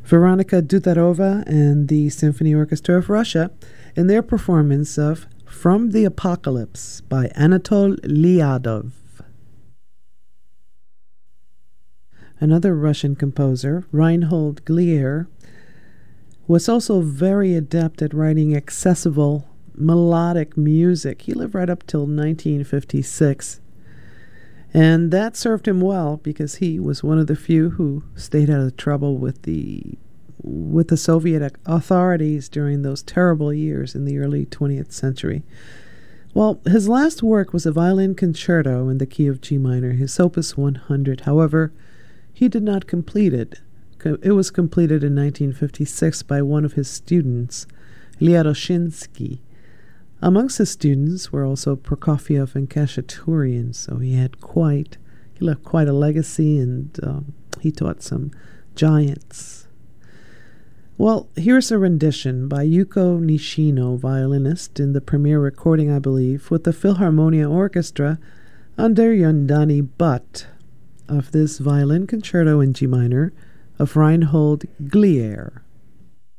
Veronika Dutarova and the Symphony Orchestra of Russia in their performance of From the Apocalypse by Anatol Liadov. Another Russian composer, Reinhold Glier, was also very adept at writing accessible, melodic music. He lived right up till 1956. And that served him well because he was one of the few who stayed out of trouble with the Soviet authorities during those terrible years in the early 20th century. Well, his last work was a violin concerto in the key of G minor, his Opus 100. However, he did not complete it. It was completed in 1956 by one of his students, Lyadoshinsky. Amongst his students were also Prokofiev and Khachaturian, so he left quite a legacy, and he taught some giants. Well, here's a rendition by Yuko Nishino, violinist, in the premiere recording, I believe, with the Philharmonia Orchestra under Yondani Butt, of this violin concerto in G minor of Reinhold Glier.